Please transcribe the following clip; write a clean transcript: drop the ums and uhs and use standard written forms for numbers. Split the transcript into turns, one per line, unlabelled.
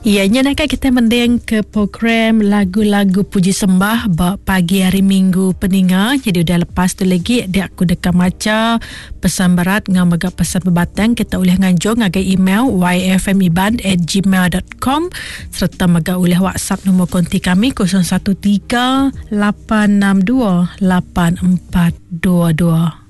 Ianya nak kita mendeng ke program lagu-lagu puji sembah pagi hari Minggu peninga. Jadi udah lepas tu lagi dia aku dekat maca pesan berat dengan megak pesan berbatang. Kita boleh nganjur ngagai email yfmiban@gmail.com serta megak boleh WhatsApp nombor konti kami 013 862 8422.